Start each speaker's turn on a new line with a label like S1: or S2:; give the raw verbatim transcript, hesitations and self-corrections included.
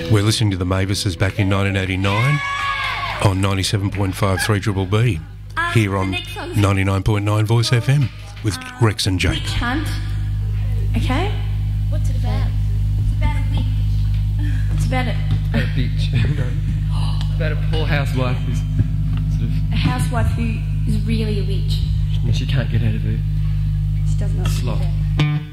S1: We're listening to the Mavises back in nineteen eighty-nine on ninety-seven point five three Triple B here on ninety-nine point nine Voice F M with Rex and Jake.
S2: Witch hunt. Okay?
S3: What's it about? It's about a witch.
S2: It's about a,
S4: About a bitch. No. About a poor housewife who's sort of...
S2: a housewife who is really a witch.
S4: And she can't get out of her
S2: She does not
S4: slot.
S2: do that.